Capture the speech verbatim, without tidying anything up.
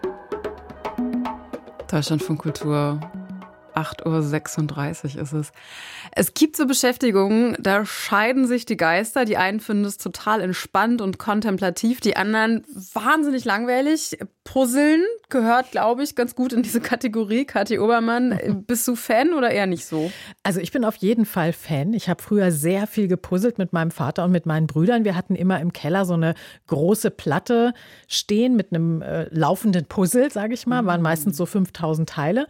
Deutschlandfunk Kultur. acht Uhr sechsunddreißig ist es. Es gibt so Beschäftigungen, da scheiden sich die Geister. Die einen finden es total entspannt und kontemplativ, die anderen wahnsinnig langweilig. Puzzeln gehört, glaube ich, ganz gut in diese Kategorie. Kathi Obermann, bist du Fan oder eher nicht so? Also ich bin auf jeden Fall Fan. Ich habe früher sehr viel gepuzzelt mit meinem Vater und mit meinen Brüdern. Wir hatten immer im Keller so eine große Platte stehen mit einem äh, laufenden Puzzle, sage ich mal. Waren meistens so fünftausend Teile.